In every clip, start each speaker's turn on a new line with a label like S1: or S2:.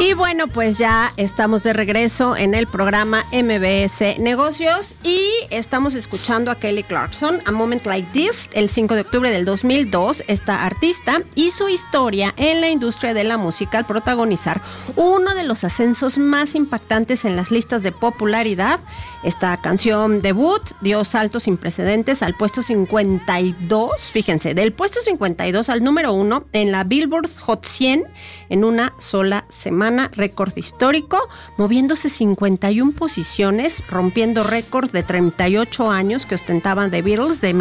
S1: Y bueno, pues ya estamos de regreso en el programa MBS Negocios y estamos escuchando a Kelly Clarkson, A Moment Like This, el 5 de octubre del 2002. Esta artista hizo historia en la industria de la música al protagonizar uno de los ascensos más impactantes en las listas de popularidad. Esta canción debut dio saltos sin precedentes al puesto 52, fíjense, del puesto 52 al número 1 en la Billboard Hot 100 en una sola semana, récord histórico, moviéndose 51 posiciones, rompiendo récord de 38 años que ostentaban The Beatles en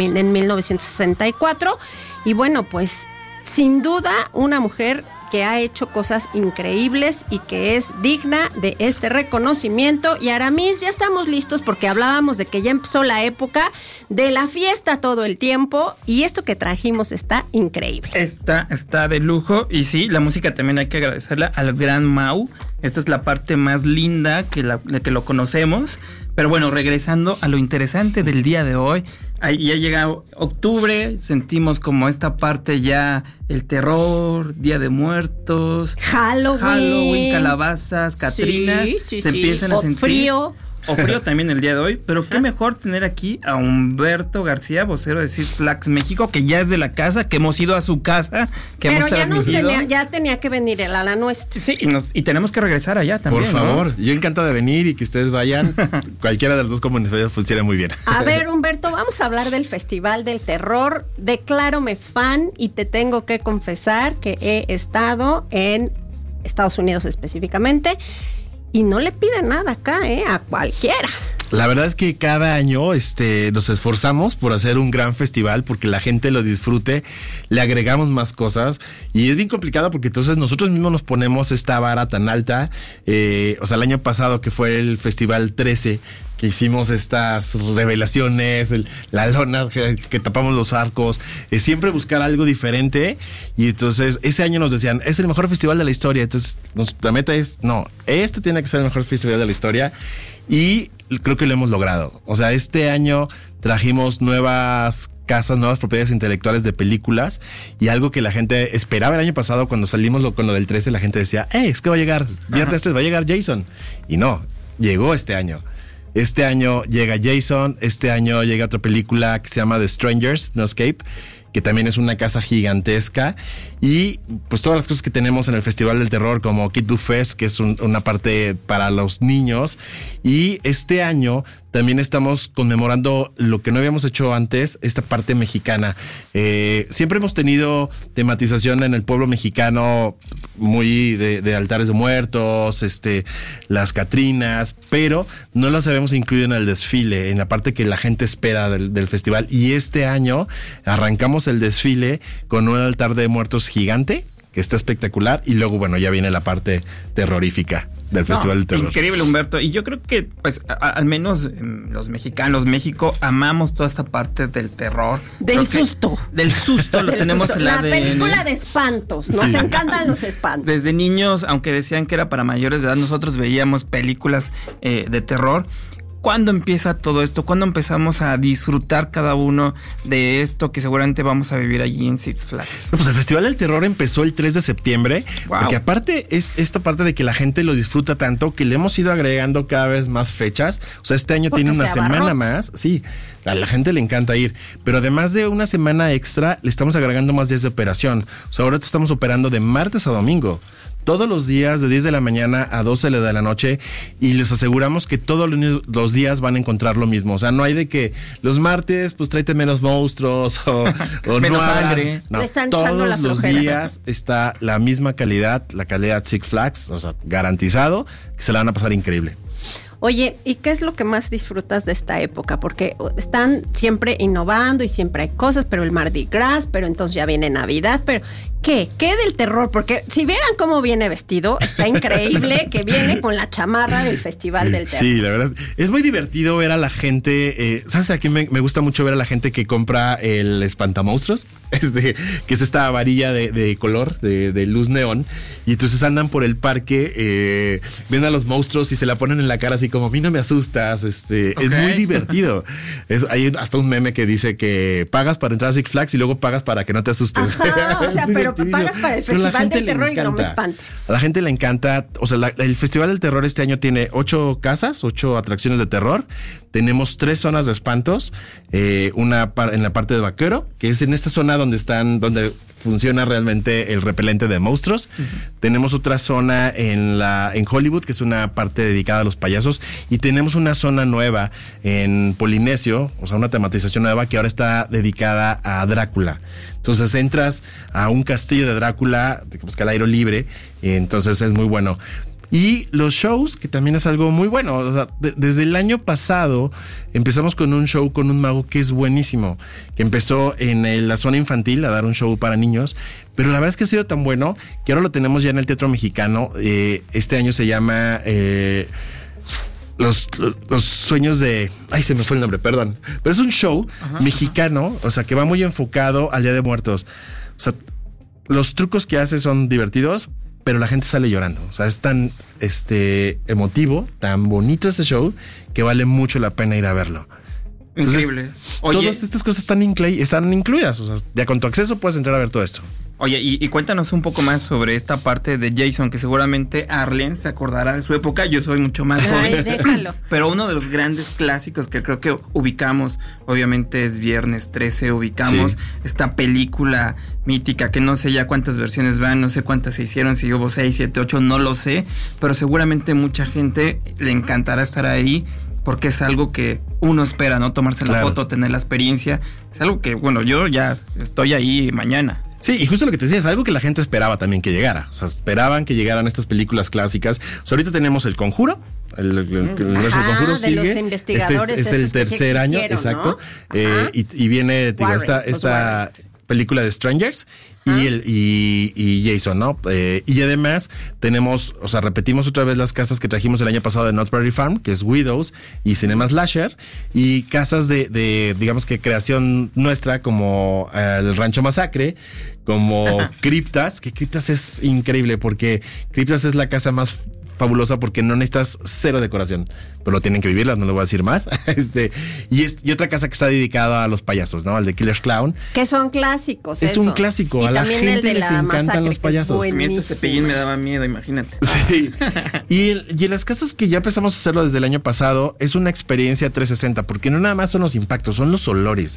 S1: 1964. Y bueno, pues sin duda una mujer que ha hecho cosas increíbles y que es digna de este reconocimiento. Y Aramis, ya estamos listos porque hablábamos de que ya empezó la época de la fiesta todo el tiempo y esto que trajimos está increíble.
S2: Está de lujo y sí, la música también hay que agradecerla al gran Mau. Esta es la parte más linda de que lo conocemos. Pero bueno, regresando a lo interesante del día de hoy, ya llega octubre, sentimos como esta parte ya, el terror, Día de Muertos, Halloween, calabazas, Catrinas, se empiezan a sentir frío también el día de hoy, pero qué mejor tener aquí a Humberto García, vocero de Six Flags México, que ya es de la casa, que hemos ido a su casa, que pero hemos transmitido.
S1: Ya tenía que venir él a la nuestra.
S2: Sí, y tenemos que regresar allá también.
S3: Por favor,
S2: ¿no?
S3: Yo encantado de venir y que ustedes vayan. Cualquiera de las dos comunidades funciona muy bien.
S1: A ver, Humberto, vamos a hablar del Festival del Terror. Declárome fan y te tengo que confesar que he estado en Estados Unidos específicamente. Y no le pide nada acá, a cualquiera.
S3: La verdad es que cada año nos esforzamos por hacer un gran festival, porque la gente lo disfrute, le agregamos más cosas y es bien complicado porque entonces nosotros mismos nos ponemos esta vara tan alta. El año pasado que fue el Festival 13, que hicimos estas revelaciones, la lona que tapamos los arcos, siempre buscar algo diferente y entonces ese año nos decían, es el mejor festival de la historia, entonces la meta es, no, este tiene que ser el mejor festival de la historia y creo que lo hemos logrado. O sea, este año trajimos nuevas casas, nuevas propiedades intelectuales de películas y algo que la gente esperaba el año pasado cuando salimos con lo del 13, la gente decía, es que va a llegar, viernes 3 va a llegar Jason. Y no, llegó este año. Este año llega Jason, este año llega otra película que se llama The Strangers, No Escape, que también es una casa gigantesca y pues todas las cosas que tenemos en el Festival del Terror como Kid Buu Fest, que es una parte para los niños, y este año también estamos conmemorando lo que no habíamos hecho antes, esta parte mexicana. Siempre hemos tenido tematización en el pueblo mexicano muy de altares de muertos, las Catrinas, pero no las habíamos incluido en el desfile, en la parte que la gente espera del festival. Y este año arrancamos el desfile con un altar de muertos gigante, que está espectacular, y luego, bueno, ya viene la parte terrorífica del Festival del Terror.
S2: Increíble, Humberto. Y yo creo que, pues, al menos los mexicanos, México, amamos toda esta parte del terror.
S1: Del susto.
S2: Lo tenemos en la ADN.
S1: La película de espantos. Nos encantan los espantos.
S2: Desde niños, aunque decían que era para mayores de edad, nosotros veíamos películas de terror. ¿Cuándo empieza todo esto? ¿Cuándo empezamos a disfrutar cada uno de esto que seguramente vamos a vivir allí en Six Flags?
S3: Pues el Festival del Terror empezó el 3 de septiembre, wow. Porque aparte es esta parte de que la gente lo disfruta tanto que le hemos ido agregando cada vez más fechas. O sea, este año porque tiene una semana más. Sí, a la gente le encanta ir. Pero además de una semana extra, le estamos agregando más días de operación. O sea, ahora te estamos operando de martes a domingo. Todos los días de 10 de la mañana a 12 de la noche y les aseguramos que todos los días van a encontrar lo mismo. O sea, no hay de que los martes pues tráete menos monstruos o
S2: menos
S3: no
S2: sangre.
S3: No, todos los días está la misma calidad, la calidad Six Flags, o sea, garantizado que se la van a pasar increíble.
S1: Oye, ¿y qué es lo que más disfrutas de esta época? Porque están siempre innovando y siempre hay cosas, pero el Mardi Gras, pero entonces ya viene Navidad, pero ¿qué del terror? Porque si vieran cómo viene vestido, está increíble que viene con la chamarra del Festival del Terror.
S3: Sí, la verdad, es muy divertido ver a la gente, ¿sabes? Aquí me gusta mucho ver a la gente que compra el espantamonstruos, que es esta varilla de color, de luz neón, y entonces andan por el parque, ven a los monstruos y se la ponen en la cara así como, a mí no me asustas, okay. Es muy divertido. Hay hasta un meme que dice que pagas para entrar a Six Flags y luego pagas para que no te asustes.
S1: Ajá, o sea, pero pagas para el Festival del Terror y no me espantes.
S3: A la gente le encanta, o sea, el Festival del Terror este año tiene 8 casas, 8 atracciones de terror. Tenemos 3 zonas de espantos, una en la parte de vaquero, que es en esta zona donde funciona realmente el repelente de monstruos. Uh-huh. Tenemos otra zona en Hollywood, que es una parte dedicada a los payasos, y tenemos una zona nueva en Polinesio, o sea, una tematización nueva que ahora está dedicada a Drácula. Entonces entras a un castillo de Drácula, que al aire libre, y entonces es muy bueno. Y los shows, que también es algo muy bueno. O sea, desde el año pasado empezamos con un show con un mago que es buenísimo, que empezó en la zona infantil a dar un show para niños, pero la verdad es que ha sido tan bueno que ahora lo tenemos ya en el Teatro Mexicano. Este año se llama Los sueños de... Ay, se me fue el nombre, perdón. Pero es un show mexicano, o sea, que va muy enfocado al Día de Muertos. O sea, los trucos que hace son divertidos, pero la gente sale llorando. O sea, es tan emotivo, tan bonito ese show, que vale mucho la pena ir a verlo. Entonces, increíble. Oye, todas estas cosas están incluidas. O sea, ya con tu acceso puedes entrar a ver todo esto.
S2: Oye, y cuéntanos un poco más sobre esta parte de Jason, que seguramente Arlen se acordará de su época. Yo soy mucho más joven.
S1: Ay, déjalo.
S2: Pero uno de los grandes clásicos que creo que ubicamos, obviamente es Viernes 13, ubicamos esta película mítica que no sé ya cuántas versiones van, no sé cuántas se hicieron, si hubo 6, 7, 8, no lo sé, pero seguramente mucha gente le encantará estar ahí, porque es algo que uno espera, ¿no? Tomarse la foto, tener la experiencia. Es algo que, bueno, yo ya estoy ahí mañana.
S3: Sí, y justo lo que te decía, es algo que la gente esperaba también que llegara. O sea, esperaban que llegaran estas películas clásicas. O sea, ahorita tenemos El Conjuro. El Conjuro sigue.
S1: De los investigadores.
S3: Es el tercer año, exacto. ¿No? Y viene, digo, esta película de Strangers y Jason, ¿no? Y además tenemos, o sea, repetimos otra vez las casas que trajimos el año pasado de Knott's Berry Farm, que es Widows y Cinema Slasher, y casas de digamos que creación nuestra, como el Rancho Masacre, como Cryptas, que Cryptas es increíble porque Cryptas es la casa más fabulosa porque no necesitas cero decoración, pero lo tienen que vivirla, no le voy a decir más. Y otra casa que está dedicada a los payasos, ¿no? Al de Killer's Clown.
S1: Que son clásicos.
S3: Es un clásico. Y a la gente les encantan los payasos.
S2: A mí este Cepillín me daba miedo, imagínate.
S3: Sí. Y en las casas que ya empezamos a hacerlo desde el año pasado, es una experiencia 360, porque no nada más son los impactos, son los olores.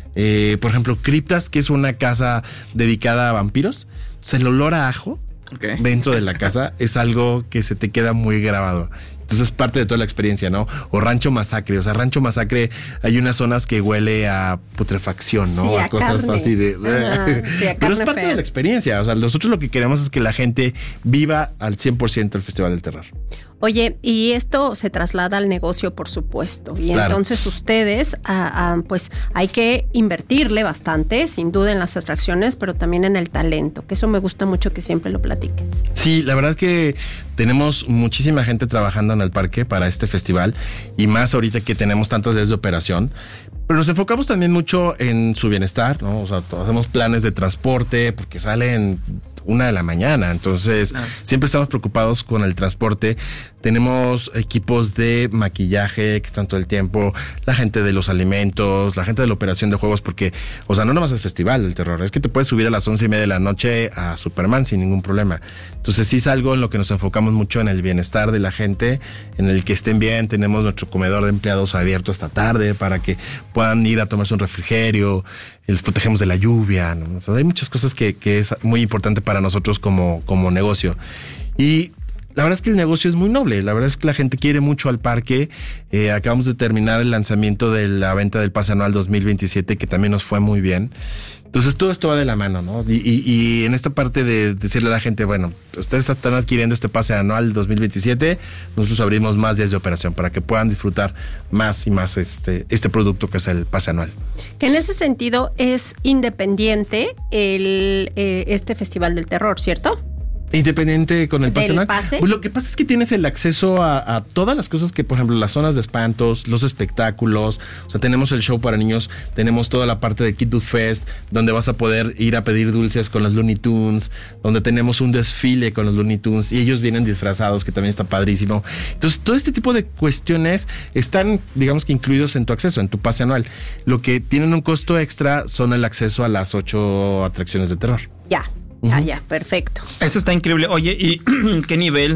S3: Por ejemplo, Cryptas, que es una casa dedicada a vampiros. O sea, el olor a ajo dentro de la casa es algo que se te queda muy grabado. Entonces es parte de toda la experiencia, ¿no? O Rancho Masacre. O sea, Rancho Masacre hay unas zonas que huele a putrefacción, ¿no?
S1: Sí,
S3: a cosas
S1: carne.
S3: Así de...
S1: Sí,
S3: pero es parte de la experiencia. O sea, nosotros lo que queremos es que la gente viva al 100% el Festival del Terror.
S1: Oye, y esto se traslada al negocio, por supuesto. Y
S3: claro.
S1: Entonces ustedes, pues hay que invertirle bastante, sin duda, en las atracciones, pero también en el talento, que eso me gusta mucho que siempre lo platiques.
S3: Sí, la verdad es que tenemos muchísima gente trabajando en el parque para este festival, y más ahorita que tenemos tantos días de operación. Pero nos enfocamos también mucho en su bienestar, ¿no? O sea, hacemos planes de transporte porque salen 1 de la mañana, entonces siempre estamos preocupados con el transporte. Tenemos equipos de maquillaje que están todo el tiempo, la gente de los alimentos, la gente de la operación de juegos, porque, o sea, no nomás es festival del terror, es que te puedes subir a las 11:30 de la noche a Superman sin ningún problema. Entonces sí es algo en lo que nos enfocamos mucho, en el bienestar de la gente, en el que estén bien. Tenemos nuestro comedor de empleados abierto hasta tarde para que puedan ir a tomarse un refrigerio, les protegemos de la lluvia, ¿no? O sea, hay muchas cosas que es muy importante para nosotros como negocio. Y la verdad es que el negocio es muy noble. La verdad es que la gente quiere mucho al parque. Acabamos de terminar el lanzamiento de la venta del pase anual 2027, que también nos fue muy bien. Entonces todo esto va de la mano, ¿no? Y en esta parte de decirle a la gente, bueno, ustedes están adquiriendo este pase anual 2027, nosotros abrimos más días de operación para que puedan disfrutar más y más este producto que es el pase anual.
S1: Que en ese sentido es independiente este Festival del Terror, ¿cierto?
S3: Independiente con el pase.
S1: Pues
S3: lo que pasa es que tienes el acceso a todas las cosas que, por ejemplo, las zonas de espantos, los espectáculos. O sea, tenemos el show para niños, tenemos toda la parte de Kid Dude Fest, donde vas a poder ir a pedir dulces con los Looney Tunes, donde tenemos un desfile con los Looney Tunes y ellos vienen disfrazados, que también está padrísimo. Entonces, todo este tipo de cuestiones están, digamos que incluidos en tu acceso, en tu pase anual. Lo que tienen un costo extra son el acceso a las 8 atracciones de terror.
S1: Ya. Ah, ya, perfecto.
S2: Esto está increíble. Oye, ¿y qué nivel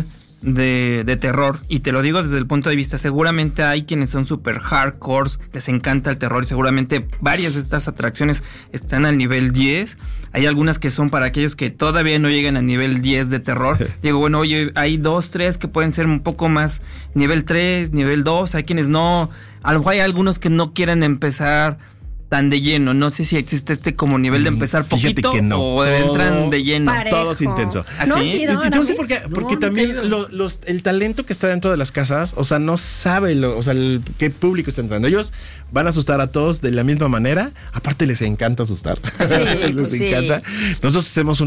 S2: de terror? Y te lo digo desde el punto de vista, seguramente hay quienes son super hardcore, les encanta el terror y seguramente varias de estas atracciones están al nivel 10. Hay algunas que son para aquellos que todavía no llegan al nivel 10 de terror. Digo, bueno, oye, hay 2, 3 que pueden ser un poco más nivel 3, nivel 2. Hay quienes no, a lo mejor hay algunos que no quieren empezar tan de lleno. No sé si existe como nivel de empezar poquito
S3: que no.
S2: O entran de lleno.
S1: Parejo.
S3: Todo es intenso.
S2: ¿Así?
S1: No, sí, no,
S3: Yo sé por qué, porque
S2: No,
S3: también
S2: no
S3: el talento que está dentro de las casas, o sea, no sabe qué público está entrando. Ellos van a asustar a todos de la misma manera. Aparte les encanta asustar.
S1: Sí,
S3: les encanta. Nosotros hacemos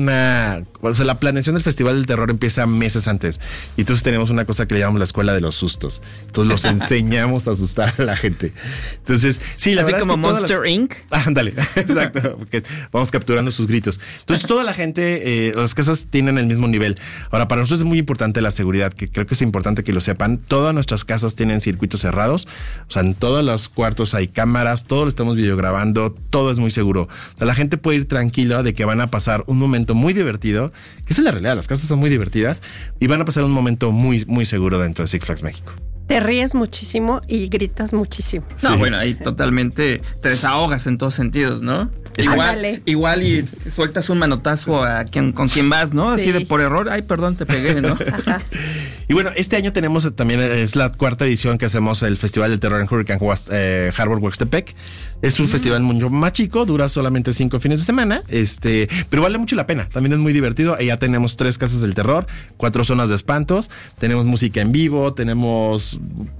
S3: la planeación del Festival del Terror empieza meses antes. Y entonces tenemos una cosa que le llamamos la escuela de los sustos. Entonces los enseñamos a asustar a la gente. Entonces, sí, la
S2: así
S3: verdad
S2: como
S3: es que todas
S2: Monster Inc.
S3: Ándale, exacto, porque vamos capturando sus gritos. Entonces, toda la gente, las casas tienen el mismo nivel. Ahora, para nosotros es muy importante la seguridad, que creo que es importante que lo sepan. Todas nuestras casas tienen circuitos cerrados, o sea, en todos los cuartos hay cámaras, todo lo estamos videograbando, todo es muy seguro. O sea, la gente puede ir tranquila de que van a pasar un momento muy divertido, que esa es la realidad, las casas son muy divertidas, y van a pasar un momento muy, muy seguro dentro de Six Flags México.
S1: Te ríes muchísimo y gritas muchísimo.
S2: No,
S3: Sí.
S2: bueno, ahí totalmente te desahogas en todos sentidos, ¿no?
S1: Ándale.
S2: Igual y sueltas un manotazo con quien vas, ¿no? Así
S1: Sí.
S2: de por error, ay, perdón, te pegué, ¿no?
S1: Ajá.
S3: Y bueno, este año tenemos también, es la 4ª edición que hacemos el Festival del Terror en Hurricane Harbor, Huastepec. Es un festival mucho más chico, dura solamente 5 fines de semana, pero vale mucho la pena. También es muy divertido. Ya tenemos 3 casas del terror, 4 zonas de espantos, tenemos música en vivo, tenemos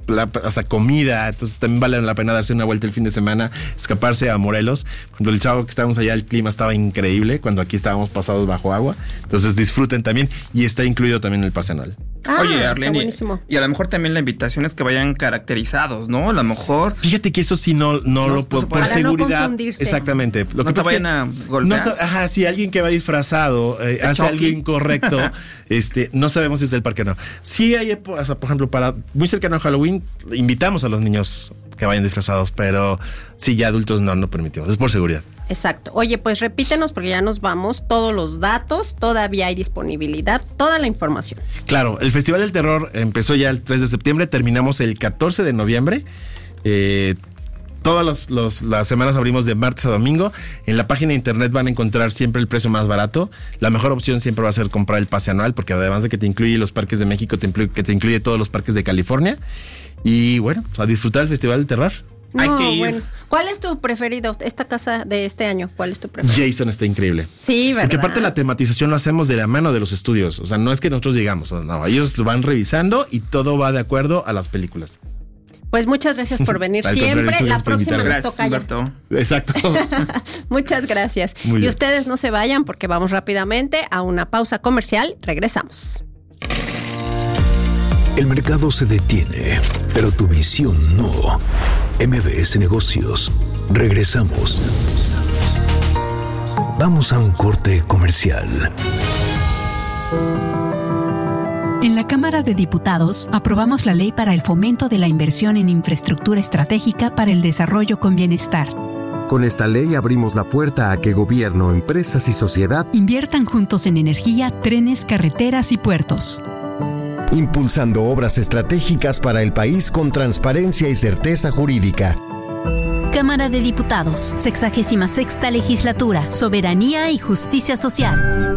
S3: comida, entonces también vale la pena darse una vuelta el fin de semana, escaparse a Morelos. Por ejemplo, el sábado que estábamos allá, el clima estaba increíble, cuando aquí estábamos pasados bajo agua. Entonces disfruten también, y está incluido también el pase anual.
S2: Oye,
S1: está
S2: Arlene,
S1: buenísimo.
S2: y a lo mejor también la invitación es que vayan caracterizados, ¿no? A lo mejor
S3: Fíjate que eso sí no lo puedo, por
S1: Para no
S3: seguridad.
S1: confundirse.
S3: Exactamente. Lo
S2: no
S3: que
S2: te
S3: pasa es
S2: vayan
S3: que
S2: a golpear.
S3: si alguien que va disfrazado hace algo
S2: Chucky.
S3: incorrecto, no sabemos si es del parque o no. Sí hay, por ejemplo, para muy cercano a Halloween, invitamos a los niños que vayan disfrazados, pero sí, ya adultos no permitimos. Es por seguridad.
S1: Exacto. Oye, pues repítenos porque ya nos vamos. Todos los datos, todavía hay disponibilidad, toda la información.
S3: Claro, el Festival del Terror empezó ya el 3 de septiembre, terminamos el 14 de noviembre. Todas las semanas abrimos de martes a domingo. En la página de internet van a encontrar siempre el precio más barato. La mejor opción siempre va a ser comprar el pase anual, porque además de que te incluye los parques de México, te incluye todos los parques de California. Y bueno, a disfrutar el Festival del Terror.
S2: Hay que ir.
S1: Bueno. ¿Cuál es tu preferido? Esta casa de este año, ¿cuál es tu preferido?
S3: Jason está increíble.
S1: Sí, ¿verdad?
S3: Porque aparte la tematización lo hacemos de la mano de los estudios. O sea, no es que nosotros llegamos, no, ellos lo van revisando y todo va de acuerdo a las películas.
S1: Pues muchas gracias por venir
S3: Al contrario,
S1: siempre.
S3: muchas
S1: La
S3: gracias por
S1: próxima nos
S2: Gracias,
S1: toca ya.
S2: Humberto.
S3: Exacto.
S1: Muchas gracias.
S3: Muy
S1: Y
S3: bien.
S1: ustedes no se vayan porque vamos rápidamente a una pausa comercial. Regresamos.
S4: El mercado se detiene, pero tu visión no. MBS Negocios. Regresamos. Vamos a un corte comercial.
S5: En la Cámara de Diputados aprobamos la ley para el fomento de la inversión en infraestructura estratégica para el desarrollo con bienestar.
S6: Con esta ley abrimos la puerta a que gobierno, empresas y sociedad
S5: Inviertan juntos en energía, trenes, carreteras y puertos.
S6: impulsando obras estratégicas para el país con transparencia y certeza jurídica.
S7: Cámara de Diputados, 66ª Legislatura, Soberanía y Justicia Social.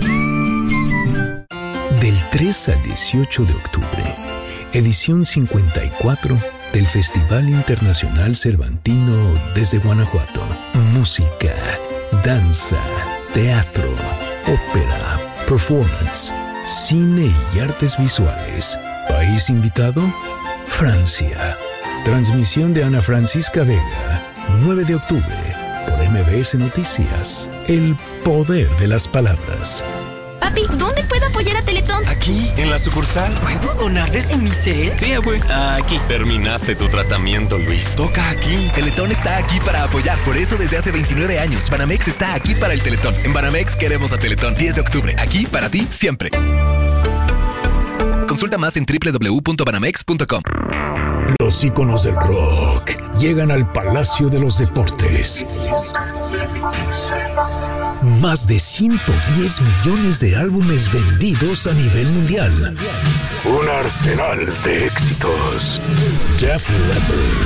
S4: Del 3 al 18 de octubre, edición 54 del Festival Internacional Cervantino desde Guanajuato. Música, danza, teatro, ópera, performance, cine y artes visuales. ¿País invitado? Francia. Transmisión de Ana Francisca Vega, 9 de octubre, por MBS Noticias. El poder de las palabras.
S7: Papi, ¿dónde puedo apoyar a Teletón?
S8: Aquí, en la sucursal.
S9: ¿Puedo donar desde mi cel?
S2: Sí, güey. Aquí.
S8: Terminaste tu tratamiento, Luis. Toca aquí.
S10: Teletón está aquí para apoyar, por eso desde hace 29 años. Banamex está aquí para el Teletón. En Banamex queremos a Teletón. 10 de octubre, aquí para ti siempre. Consulta más en www.banamex.com.
S4: Los íconos del rock llegan al Palacio de los Deportes. Más de 110 millones de álbumes vendidos a nivel mundial.
S11: Un arsenal de éxitos.
S4: Def Leppard.